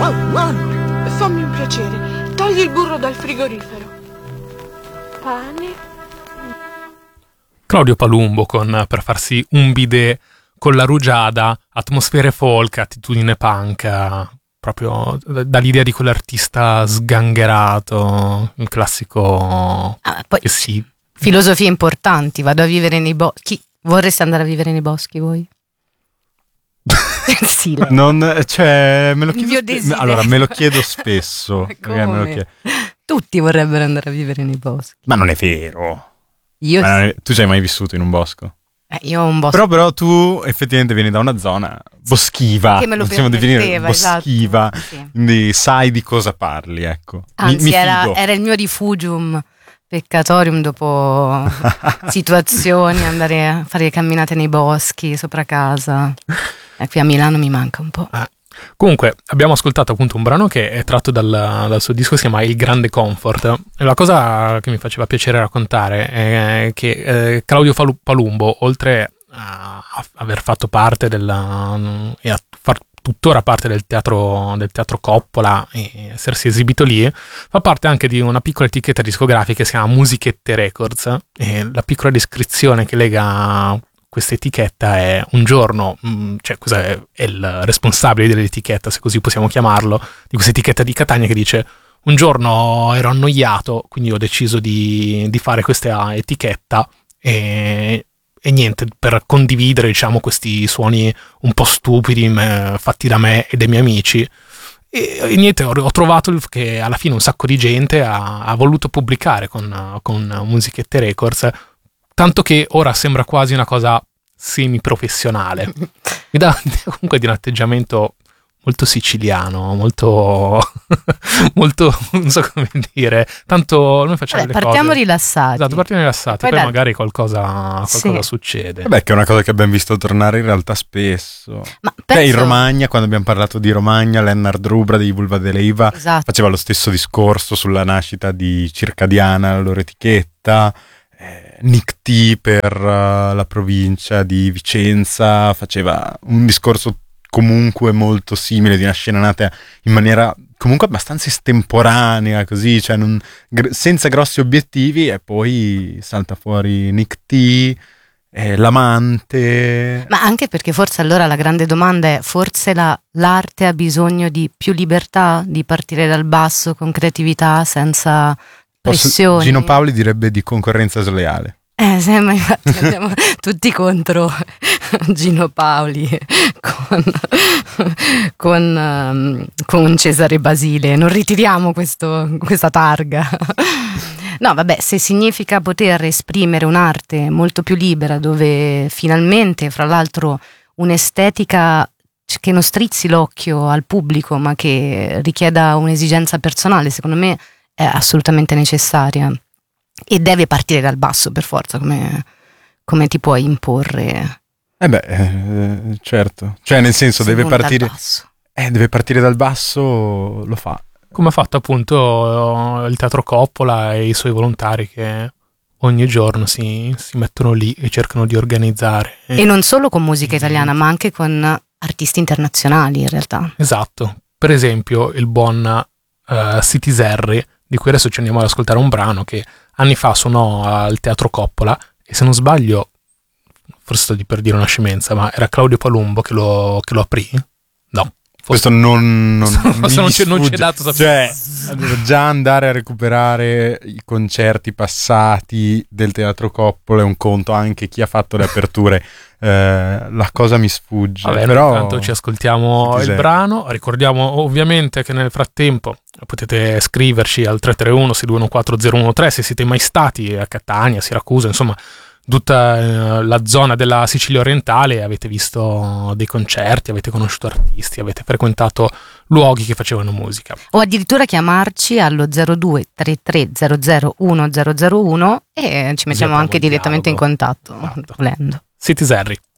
Oh, Anna, fammi un piacere. Togli il burro dal frigorifero. Pane. Claudio Palumbo con Per farsi un bidet con la rugiada, atmosfere folk, attitudine punk, proprio dall'idea di quell'artista sgangherato, il classico poi, che sì. Filosofie importanti, vado a vivere nei boschi. Vorreste andare a vivere nei boschi voi? Sì, non, cioè, me lo chiedo allora, me lo chiedo spesso. Tutti vorrebbero andare a vivere nei boschi. Ma non è vero. Tu ci hai mai vissuto in un bosco? Io ho un bosco. Però tu effettivamente vieni da una zona boschiva, che me lo possiamo definire boschiva, esatto, sì. Quindi sai di cosa parli, ecco. Anzi, era il mio rifugium peccatorium dopo situazioni, andare a fare camminate nei boschi, sopra casa. E qui a Milano mi manca un po'. Comunque, abbiamo ascoltato appunto un brano che è tratto dal suo disco, si chiama Il Grande Comfort. E la cosa che mi faceva piacere raccontare è che Claudio Palumbo, oltre a aver fatto parte e a far tuttora parte del teatro Coppola e essersi esibito lì, fa parte anche di una piccola etichetta discografica che si chiama Musichette Records, e la piccola descrizione che lega questa etichetta è: un giorno, cioè cosa è il responsabile dell'etichetta, se così possiamo chiamarlo, di questa etichetta di Catania, che dice: un giorno ero annoiato, quindi ho deciso di fare questa etichetta e niente, per condividere, diciamo, questi suoni un po' stupidi fatti da me e dai miei amici. E niente, ho trovato che alla fine un sacco di gente ha voluto pubblicare con Musichette Records, tanto che ora sembra quasi una cosa semi-professionale. Mi dà comunque di un atteggiamento molto siciliano, molto non so come dire, tanto noi facciamo le partiamo cose rilassati. Esatto, partiamo rilassati, poi magari qualcosa sì. succede. Beh, che è una cosa che abbiamo visto tornare in realtà spesso. Ma in Romagna, quando abbiamo parlato di Romagna, Lennart Rubra di Vulva de Leiva, esatto, faceva lo stesso discorso sulla nascita di Circadiana, la loro etichetta. Nick T per la provincia di Vicenza faceva un discorso comunque molto simile, di una scena nata in maniera comunque abbastanza estemporanea, così, cioè senza grossi obiettivi, e poi salta fuori Nick T, l'amante. Ma anche perché forse allora la grande domanda è: forse l'arte ha bisogno di più libertà, di partire dal basso con creatività, senza pressioni. Gino Paoli direbbe di concorrenza sleale. Ma infatti andiamo tutti contro Gino Paoli con Cesare Basile. Non ritiriamo questa targa. No, vabbè, se significa poter esprimere un'arte molto più libera, dove finalmente, fra l'altro, un'estetica che non strizzi l'occhio al pubblico, ma che richieda un'esigenza personale, secondo me è assolutamente necessaria. E deve partire dal basso per forza, come ti puoi imporre? Certo. Cioè, nel senso, deve partire dal basso, lo fa. Come ha fatto appunto il Teatro Coppola e i suoi volontari, che ogni giorno si mettono lì e cercano di organizzare. E non solo con musica italiana, ma anche con artisti internazionali, in realtà. Esatto. Per esempio il buon City Zerri, di cui adesso ci andiamo ad ascoltare un brano, che anni fa suonò al Teatro Coppola, e se non sbaglio, forse sto per dire una scemenza, ma era Claudio Palumbo che lo aprì? No. Questo non c'è dato Cioè, sapere. già andare a recuperare i concerti passati del Teatro Coppola è un conto, anche chi ha fatto le aperture. La cosa mi sfugge. Vabbè, però intanto ci ascoltiamo il brano. Ricordiamo ovviamente che nel frattempo potete scriverci al 331 621 4013 se siete mai stati a Catania, Siracusa, insomma tutta la zona della Sicilia orientale, avete visto dei concerti, avete conosciuto artisti, avete frequentato luoghi che facevano musica, o addirittura chiamarci allo 02 33 00 1001 e ci mettiamo anche direttamente in contatto, esatto. volendo. City Zerri.